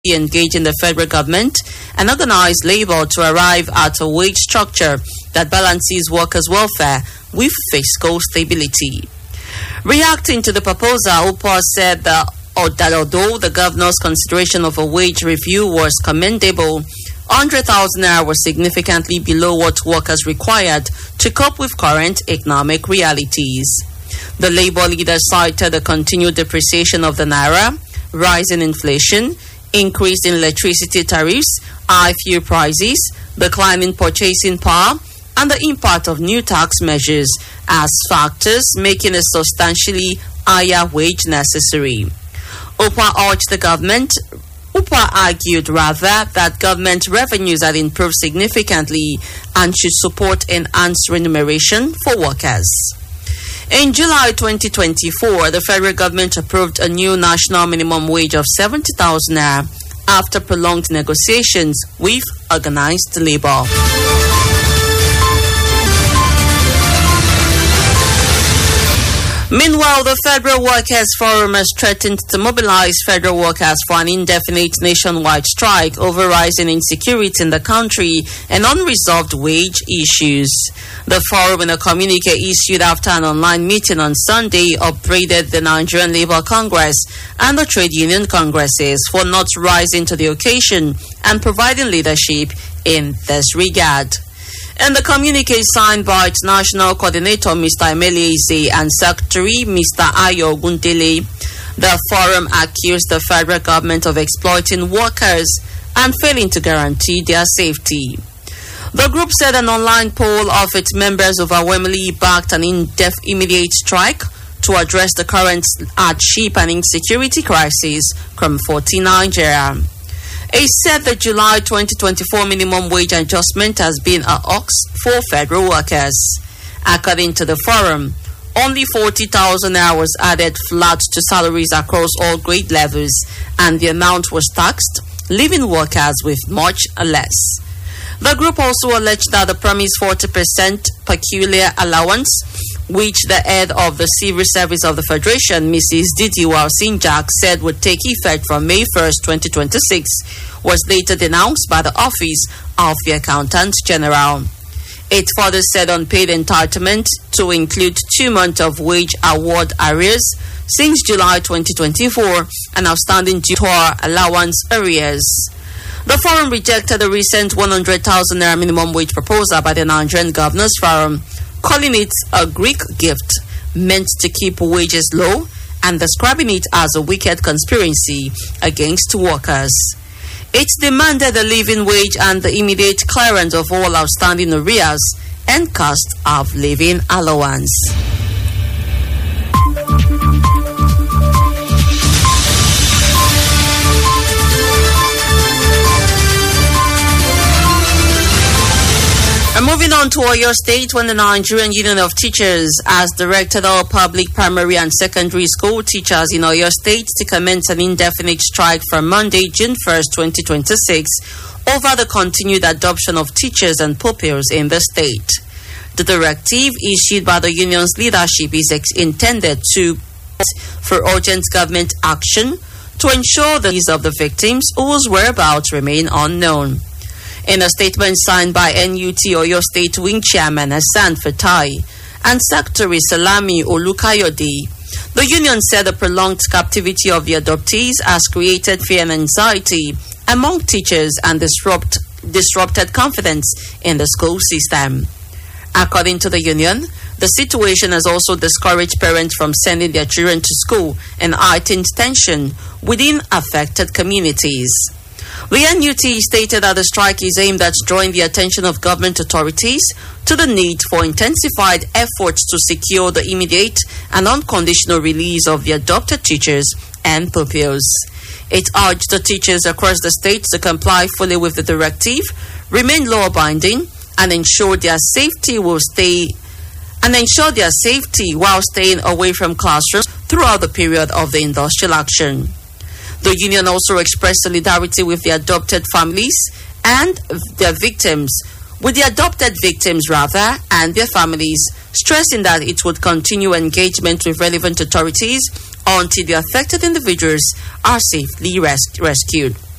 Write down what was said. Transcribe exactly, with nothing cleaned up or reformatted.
engaging the federal government and organized labor to arrive at a wage structure that balances workers' welfare with fiscal stability. Reacting to the proposal, U P A said that, or that although the governor's consideration of a wage review was commendable, one hundred thousand naira was significantly below what workers required to cope with current economic realities. The labor leader cited the continued depreciation of the naira, rising inflation, increase in electricity tariffs, high fuel prices, declining purchasing power, and the impact of new tax measures as factors making a substantially higher wage necessary. U P A urged the government, U P A argued rather that government revenues had improved significantly and should support enhanced remuneration for workers. In July twenty twenty-four, the federal government approved a new national minimum wage of seventy thousand naira after prolonged negotiations with organized labor. Meanwhile, the Federal Workers Forum has threatened to mobilize federal workers for an indefinite nationwide strike over rising insecurity in the country and unresolved wage issues. The forum, in a communique issued after an online meeting on Sunday, upbraided the Nigerian Labour Congress and the trade union congresses for not rising to the occasion and providing leadership in this regard. In the communique signed by its national coordinator, Mister Emelieze, and secretary, Mister Ayo Gundele, the forum accused the federal government of exploiting workers and failing to guarantee their safety. The group said an online poll of its members overwhelmingly backed an in-depth immediate strike to address the current hardship and insecurity crisis confronting Nigeria. It said the July twenty twenty-four minimum wage adjustment has been a hoax for federal workers. According to the forum, only forty thousand naira was added flat to salaries across all grade levels, and the amount was taxed, leaving workers with much less. The group also alleged that the promised forty percent peculiar allowance, which the head of the Civil Service of the Federation, Missus Didi Walsinjak, said would take effect from May first, twenty twenty-six, was later denounced by the Office of the Accountant General. It further said unpaid entitlement to include two months of wage award arrears since July twenty twenty-four and outstanding due tour allowance arrears. The forum rejected the recent one hundred thousand naira minimum wage proposal by the Nigerian Governors Forum, calling it a Greek gift meant to keep wages low and describing it as a wicked conspiracy against workers. It demanded a living wage and the immediate clearance of all outstanding arrears and cost of living allowance. And moving on to Oyo State, when the Nigerian Union of Teachers has directed all public primary and secondary school teachers in Oyo State to commence an indefinite strike from Monday, June first, twenty twenty-six, over the continued adoption of teachers and pupils in the state. The directive issued by the union's leadership is ex- intended to for urgent government action to ensure the needs of the victims whose whereabouts remain unknown. In a statement signed by N U T Oyo State Wing Chairman Hassan Fatai and Secretary Salami Olukayode, the union said the prolonged captivity of the adoptees has created fear and anxiety among teachers and disrupt, disrupted confidence in the school system. According to the union, the situation has also discouraged parents from sending their children to school and heightened tension within affected communities. The N U T stated that the strike is aimed at drawing the attention of government authorities to the need for intensified efforts to secure the immediate and unconditional release of the adopted teachers and pupils. It urged the teachers across the state to comply fully with the directive, remain law-abiding, and ensure their safety will stay and ensure their safety while staying away from classrooms throughout the period of the industrial action. The union also expressed solidarity with the adopted families and their victims, with the adopted victims rather, and their families, stressing that it would continue engagement with relevant authorities until the affected individuals are safely res- rescued.